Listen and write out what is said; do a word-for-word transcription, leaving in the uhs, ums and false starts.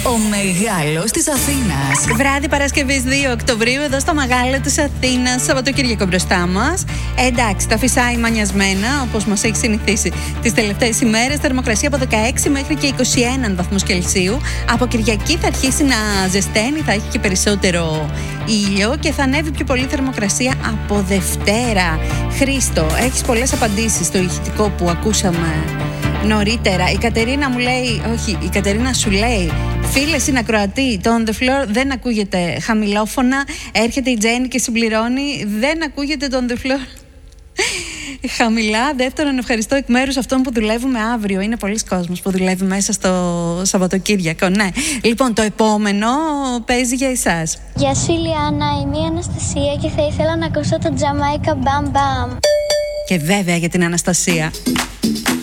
Ο Μεγάλος της Αθήνας. Βράδυ Παρασκευής δύο Οκτωβρίου, εδώ στο Μεγάλο της Αθήνας, Σαββατοκύριακο μπροστά μας. Ε, εντάξει, τα φυσάει μανιασμένα, όπως μας έχει συνηθίσει τις τελευταίες ημέρες. Θερμοκρασία από δεκαέξι μέχρι και είκοσι ένα βαθμούς Κελσίου. Από Κυριακή θα αρχίσει να ζεσταίνει, θα έχει και περισσότερο ήλιο και θα ανέβει πιο πολύ θερμοκρασία από Δευτέρα. Χρήστο, έχεις πολλές απαντήσεις στο ηχητικό που ακούσαμε νωρίτερα. Η Κατερίνα μου λέει, όχι, η Κατερίνα σου λέει: φίλε, είναι ακροατή. Το On The Floor δεν ακούγεται χαμηλόφωνα. Έρχεται η Τζέννη και συμπληρώνει: δεν ακούγεται το On The Floor χαμηλά. Δεύτερον, ευχαριστώ εκ μέρους αυτών που δουλεύουμε αύριο. Είναι πολλοί κόσμος που δουλεύει μέσα στο Σαββατοκύριακο. Ναι. Λοιπόν, το επόμενο παίζει για εσάς. Γεια σου, Ηλιάνα. Είμαι η Αναστασία και θα ήθελα να ακούσω το Jamaica Bam Bam. Και βέβαια για την Αναστασία.